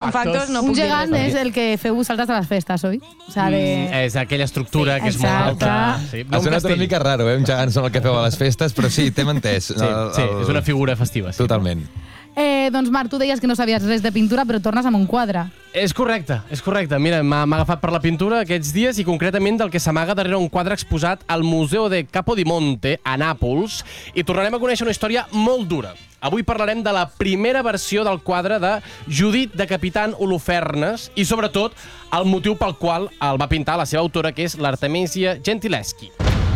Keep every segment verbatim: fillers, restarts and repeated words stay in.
factos no Un puc dir gegant res. és el que feu vosaltres a les festes, oi? O sea, de... Mm, és aquella estructura Sí, que és molt exacte. alta. Sí, Ha sonat una mica raro, eh? Un gegant són el que feu a les festes, però sí, t'hem entès. Sí, sí, és una figura festiva. Sí. Totalment. Eh, doncs, Marc, tu deies que no sabies res de pintura, però tornes amb un quadre. És correcte, és correcte. Mira, m'ha m'ha agafat per la pintura aquests dies i concretament del que s'amaga darrere un quadre exposat al Museu de Capodimonte, a Nàpols, i tornarem a conèixer una història molt dura. Avui parlarem de la primera versió del quadre de Judit de Capitan Holofernes i, sobretot, el motiu pel qual el va pintar la seva autora, que és l'Artemisia Gentileschi.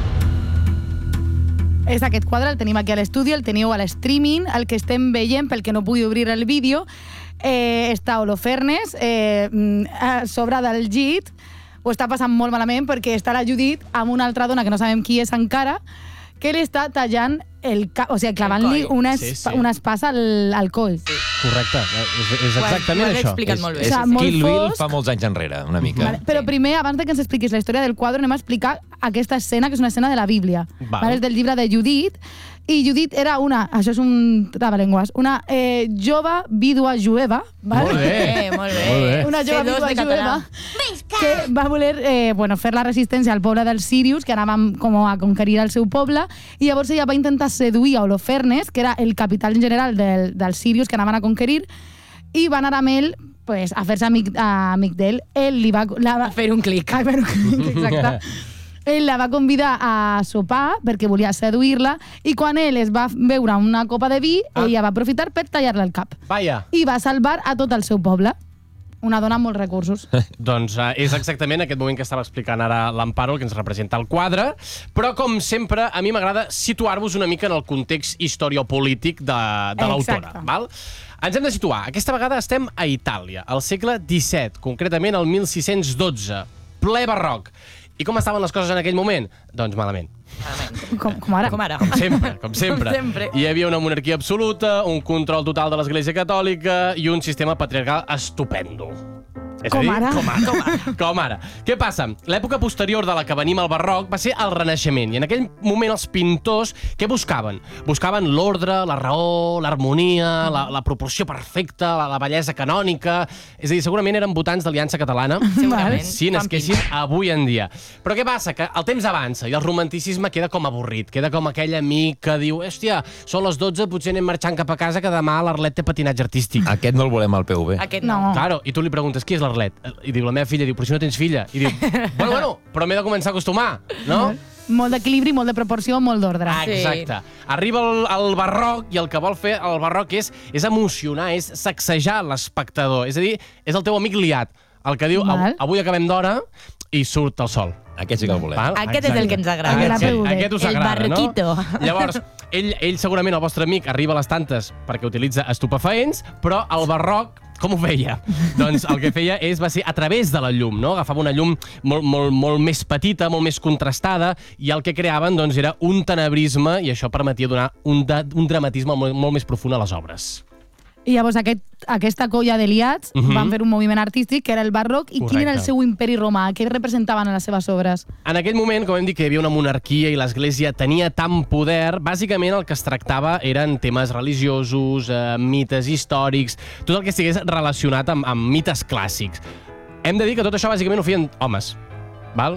És aquest quadre, el tenim aquí a l'estudi, el teniu a l'streaming, el que estem veient, pel que no pugui obrir el vídeo, eh, està Holofernes, eh, a sobre del llit, ho està passant molt malament perquè està la Judit amb una altra dona que no sabem qui és encara, que li està tallant el cap, o sigui, clavant-li una, Sí, sí. una espasa al, al coll. Correcte, és, és exactament Ho has això. explicat molt bé. És- És O sigui, molt Kill Bill fosc. fa molts anys enrere, una mica. Vale, però primer, abans de que ens expliquis la història del quadre, anem a explicar aquesta escena, que és una escena de la Bíblia. Val. Vale, és del llibre de Judit, i Judit era una, això és un trabalengües, una eh, jove vídua jueva, vale? Molt bé. Eh, molt bé. Molt bé. Una jove C dos vídua de català. jueva que va voler eh, bueno, fer la resistència al poble dels Sírius, que anàvem com a conquerir el seu poble, i llavors ella va intentar seduir a Holofernes, que era el capital general del, dels Sírius que anaven a conquerir, i va anar amb ell pues, a fer-se amic, amic d'ell. Ell li va... La, va A fer un clic. a fer un clic, exacte. Ell la va convidar a sopar perquè volia seduir-la, i quan ell es va beure una copa de vi, Ah. ella va aprofitar per tallar-li el cap. Vaja. I va salvar a tot el seu poble. Una dona amb molts recursos. Doncs uh, és exactament aquest moment que estava explicant ara l'Amparo, el que ens representa el quadre, però com sempre a mi m'agrada situar-vos una mica en el context historiopolític de, de l'autora. Exacte. Val? Ens hem de situar. Aquesta vegada estem a Itàlia, al segle disset, concretament el mil sis-cents dotze, ple barroc. I com estaven les coses en aquell moment? Doncs malament. Com, com ara. Com ara. Com sempre, com sempre. Com sempre. Hi havia una monarquia absoluta, un control total de l'Església Catòlica i un sistema patriarcal estupendo. És Com a dir, ara. Com ara. Com ara. Com ara. Què passa? L'època posterior de la que venim al barroc va ser el Renaixement, i en aquell moment els pintors què buscaven? Buscaven l'ordre, la raó, l'harmonia, la, la proporció perfecta, la, la bellesa canònica... És a dir, segurament eren votants d'Aliança Catalana Segurament. si nasquessin avui en dia. Però què passa? Que el temps avança i el romanticisme queda com avorrit, queda com aquell amic que diu hòstia, són les dotze, potser anem marxant cap a casa que demà l'Arlet té patinatge artístic. Aquest no el volem al P U B. Aquest No. no. Claro, i tu li preguntes qui és l'Arlet? I diu, la meva filla, diu, però si no tens filla. I diu, bueno, bueno, però m'he de començar a acostumar, no? Molt d'equilibri, molt de proporció, molt d'ordre. Ah, Sí. Exacte. Arriba el, el barroc i el que vol fer el barroc és, és emocionar, és sacsejar l'espectador. És a dir, és el teu amic liat, el que diu, Val. "Av- avui acabem d'hora i surt el sol. Aquest sí que el volem. Val? Aquest és el que ens agrada. El de la Aquest, P U B. aquest us El agrada, no? barroquito. Llavors, ell, ell segurament, el vostre amic, arriba a les tantes perquè utilitza estupefaents, però el barroc com ho feia? Doncs el que feia és, va ser a través de la llum, no? Agafava una llum molt, molt, molt més petita, molt més contrastada, i el que creaven doncs, era un tenebrisme, i això permetia donar un, da, un dramatisme molt, molt més profund a les obres. I llavors aquest, aquesta colla d'aliats uh Mhm. -huh. van fer un moviment artístic que era el barroc. I quin era el Correcte. seu imperi romà? Què representaven a les seves obres? En aquell moment, com hem dit que hi havia una monarquia i l'Església tenia tant poder, bàsicament el que es tractava eren temes religiosos, eh, mites històrics, tot el que estigués relacionat amb, amb mites clàssics. Hem de dir que tot això bàsicament ho feien homes, val?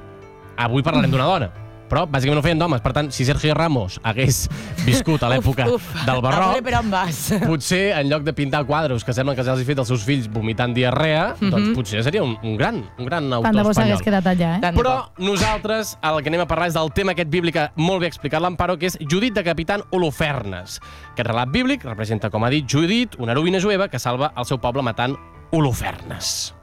Avui parlarem d'una dona, però bàsicament ho feien d'homes. Per tant, si Sergio Ramos hagués viscut a l'època Uf, uf. del A barroc, veure per on vas. potser, en lloc de pintar quadros que semblen que se'ls ha fet els seus fills vomitant diarrea, doncs potser seria un, un gran, un gran Tant de autor bo espanyol. s'hagués quedat allà, eh? Tant de Però nosaltres, el que anem a parlar és del tema aquest bíblic que molt bé ha explicat l'Amparo, que és Judit de Capitan Holofernes. Aquest relat bíblic representa, com ha dit Judit, una heroïna jueva que salva el seu poble matant Holofernes.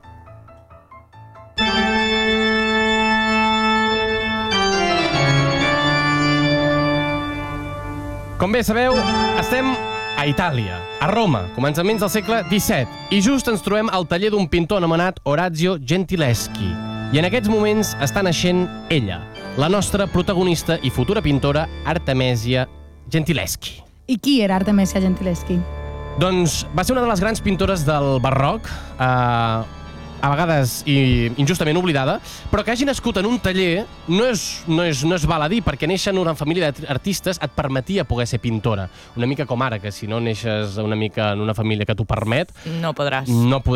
Com bé sabeu, estem a Itàlia, a Roma, començaments del segle disset, i just ens trobem al taller d'un pintor anomenat Orazio Gentileschi. I en aquests moments està naixent ella, la nostra protagonista i futura pintora Artemisia Gentileschi. I qui era Artemisia Gentileschi? Doncs va ser una de les grans pintores del barroc, eh, a vegades i injustament oblidada, però que hagi nascut en un taller no és, no és, no és val a dir, perquè néixer en una família d'artistes et permetia poder ser pintora. Una mica com ara, que si no neixes una mica en una família que t'ho permet, No podràs. no podràs